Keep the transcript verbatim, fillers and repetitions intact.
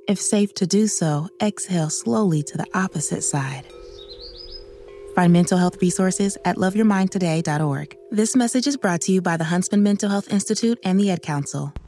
If safe to do so, exhale slowly to the opposite side. Find mental health resources at love your mind today dot org. This message is brought to you by the Huntsman Mental Health Institute and the Ad Council.